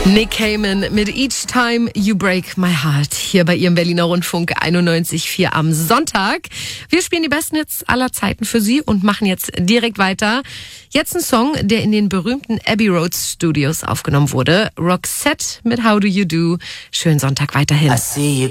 Nick Cayman mit Each Time You Break My Heart hier bei Ihrem Berliner Rundfunk 91,4 am Sonntag. Wir spielen die besten Hits aller Zeiten für Sie und machen jetzt direkt weiter. Jetzt ein Song, der in den berühmten Abbey Road Studios aufgenommen wurde. Roxette mit How Do You Do. Schönen Sonntag weiterhin.